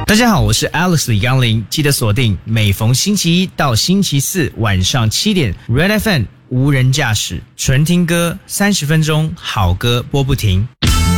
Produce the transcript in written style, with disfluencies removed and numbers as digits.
大家好，我是 Alex 李刚林，记得锁定每逢星期一到星期四晚上7点 Red FM 无人驾驶纯听歌30分钟，好歌播不停。